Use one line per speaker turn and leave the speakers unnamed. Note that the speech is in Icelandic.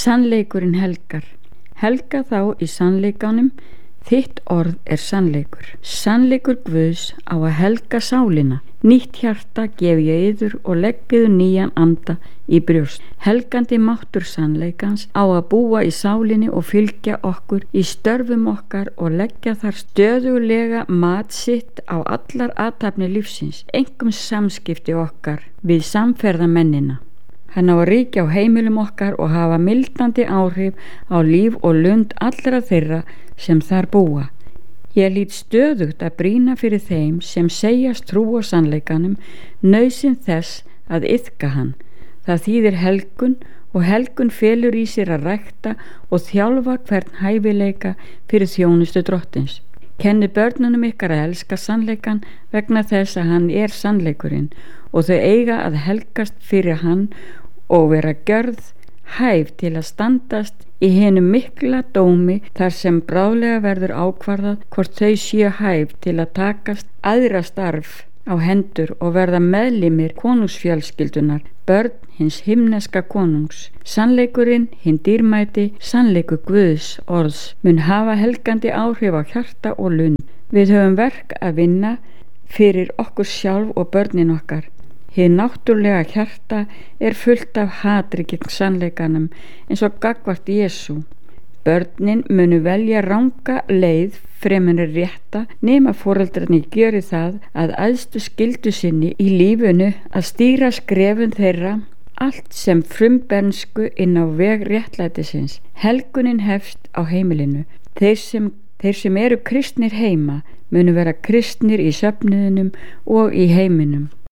Sannleikurinn helgar. Helga þá í sannleikanum, þitt orð er sannleikur. Sannleikur Guðs á að helga sálina. Nýtt hjarta gef ég yður og leggiðu nýjan anda í brjóst. Helgandi máttur sannleikans á að búa í sálinni og fylgja okkur í störfum okkar og leggja þar stöðulega mat sitt á allar athafnir lífsins, einkum samskipti okkar við samferðamennina. Hann á að ríkja á heimilum okkar og hafa mildandi áhrif á líf og lund allra þeirra sem þar búa. Ég lít stöðugt að brýna fyrir þeim sem segjast trúa sannleikanum nauðsyn þess að iðka hann. Það þýðir helgun og helgun felur í sér að rækta og þjálfa hvern hæfileika fyrir þjónustu drottins. Kenni börnunum ykkar að elska sannleikan vegna þess að hann er sannleikurinn og þau eiga að helgast fyrir hann og vera gjörð hæf til að standast í hinum mikla dómi þar sem bráðlega verður ákvarðað hvort þau séu hæf til að takast aðra starf á hendur og verða meðlimir konungsfjölskyldunar, börn hins himneska konungs. Sannleikurinn, hinn dýrmæti, sannleikur Guðs orðs mun hafa helgandi áhrif á hjarta og lund. Við höfum verk að vinna fyrir okkur sjálf og börnin okkar. Hið náttúrlega hjarta er fullt af hatri gegn sannleikanum eins og gagnvart Jesú. Börnin munu velja ranga leið fremur en rétta nema foreldrarnir gjöri það að æðstu skyldu sinni í lífinu að stýra skrefun þeirra allt sem frumbernsku inn á veg réttlætisins. Helgunin hefst á heimilinu. Þeir sem eru kristnir heima munu vera kristnir í söfnuðinum og í heiminum.